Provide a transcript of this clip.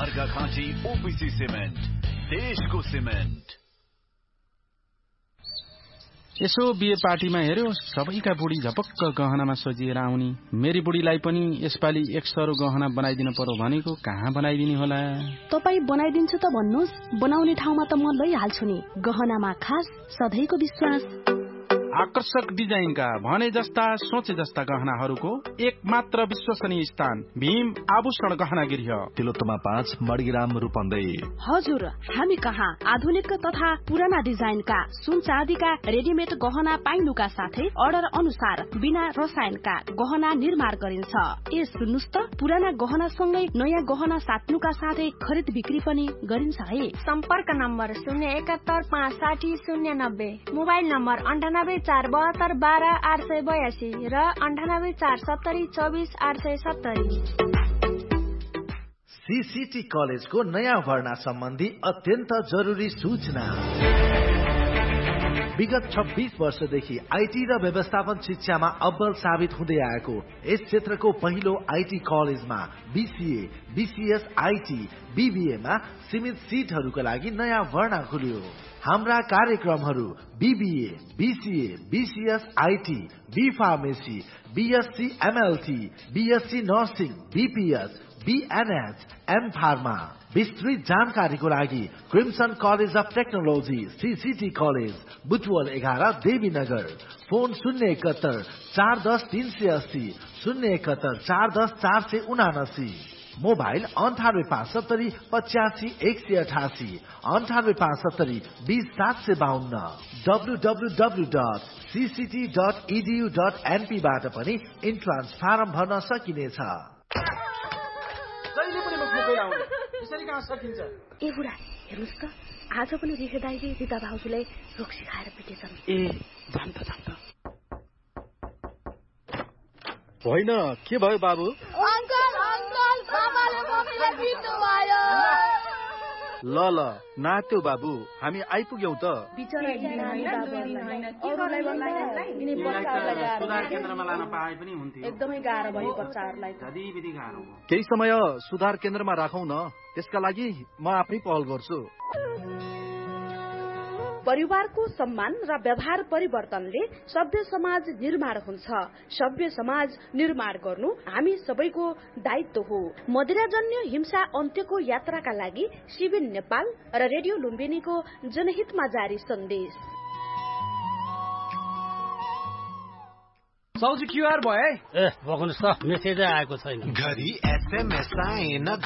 Arghakhanchi OPC cement, देशको cement. यसो बिहे पार्टीमा हेर्यो सबैका बुढी झपक्क गहनामा सजिएर आउनी। मेरी बुढीलाई पनि यसपालि एक सरो गहना बनाइदिनु पर्यो भनेको कहाँ बनाइदिने होला? तपाई बनाइदिन्छु त भन्नुस्, बनाउने ठाउँमा त म लैहाल्छु नि। गहनामा खास सधैँको विश्वास। आकर्षक डिजाइनका भने जस्ता सोचे जस्ता गहनाहरूको एक मात्र विश्वसनीय स्थान भीम आभूषण गहना गृह, तिलोत्तमा 5 मडग्राम रूपन्दै। हजुर, हामी कहाँ आधुनिक तथा पुराना डिजाइनका सुन चाँदीका रेडिमेड गहना पाइनुका साथै अर्डर अनुसार बिना रसायनका गहना निर्माण गरिन्छ। ए सुन्नुस् त, पुराना गहना सँगै नयाँ गहना साट्नुका साथै खरिद बिक्री पनि गरिन्छ है। सम्पर्क नम्बर 071 560 090, मोबाइल नम्बर 98 472 12 882 र 98 470 24 870। सीसीटी कलेजको नयाँ भर्ना सम्बन्धी अत्यन्त जरुरी सूचना। विगत 26 वर्षदेखि आईटी र व्यवस्थापन शिक्षामा अब्बल साबित हुँदै आएको यस क्षेत्रको पहिलो आईटी कलेजमा बीसीए, बीसीएस, आईटी, बीबीएमा सीमित सिटहरूका लागि नयाँ भर्ना खुल्यो। हाम्रा कार्यक्रमहरू BBA, BCA, BCS, IT, be pharmacy, BSc MLT, BSc nursing, BPS, बीएनएच, am pharma. विस्तृत जानकारीको लागि crimson college of technology CCT college, Butwal 11, Devinagar. Phone 071 410 380, 071 410 479। Mobile 98 570 85 188, 98 570 20 752। www.cct.edu.np बाट पनि इन्ट्रान्स फारम भर्न सकिनेछ। ए बुढा, हेर्नुस् त, आज पनि रिखे दाइले रिता भाउजूलाई रोक्सी खाएर पिटेछन्। ए जान त। होइन, के भयो बाबु? ल नात्यो बाबु, हामी आइपुग्यौं त। एकदमै गाह्रो भयो बच्चाहरूलाई। केही समय सुधार केन्द्रमा राखौं न, त्यसका लागि म आफै पहल गर्छु। परिवारको सम्मान र व्यवहार परिवर्तनले सभ्य समाज निर्माण हुन्छ। सभ्य समाज निर्माण गर्नु हामी सबैको दायित्व हो। मदिराजन्य हिंसा अन्त्यको यात्राका लागि सिबिन नेपाल र रेडियो लुम्बिनीको जनहितमा जारी सन्देश। साउजी क्यूआर भयो है? ए बग्नुस् त, मेसेजै आएको छैन। घरि एसएमएस आएन,